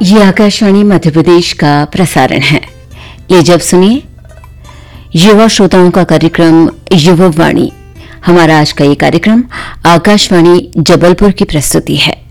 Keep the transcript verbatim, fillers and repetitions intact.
ये आकाशवाणी मध्य प्रदेश का प्रसारण है। ये जब सुनिए युवा श्रोताओं का कार्यक्रम युवा वाणी। हमारा आज का ये कार्यक्रम आकाशवाणी जबलपुर की प्रस्तुति है।